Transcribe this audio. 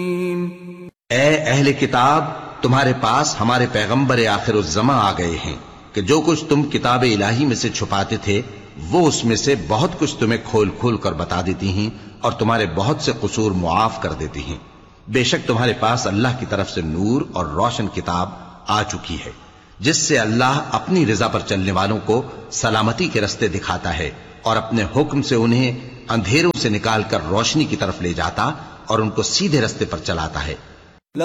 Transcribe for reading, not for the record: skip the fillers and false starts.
ए अहले किताब, तुम्हारे पास हमारे पैगंबर आखिरुज़्ज़मा आ गए हैं कि जो कुछ तुम किताब इलाही में से छुपाते थे वो उसमें से बहुत कुछ तुम्हें खोल खोल कर बता देती हैं और तुम्हारे बहुत से कसूर मुआफ कर देती हैं। बेशक तुम्हारे पास अल्लाह की तरफ से नूर और रोशन किताब आ चुकी है जिससे अल्लाह अपनी रजा पर चलने वालों को सलामती के रास्ते दिखाता है और अपने हुक्म से उन्हें अंधेरों से निकालकर रोशनी की तरफ ले जाता और उनको सीधे रास्ते पर चलाता है।